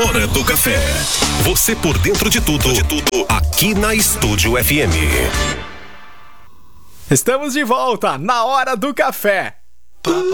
Hora do Café. Você por dentro de tudo aqui na Estúdio FM. Estamos de volta na Hora do Café.